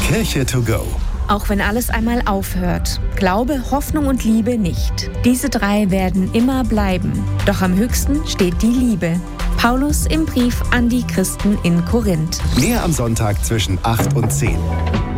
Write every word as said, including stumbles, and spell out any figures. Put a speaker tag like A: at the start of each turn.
A: Kirche to go.
B: Auch wenn alles einmal aufhört, Glaube, Hoffnung und Liebe nicht. Diese drei werden immer bleiben. Doch am höchsten steht die Liebe. Paulus im Brief an die Christen in Korinth.
A: Mehr am Sonntag zwischen acht und zehn.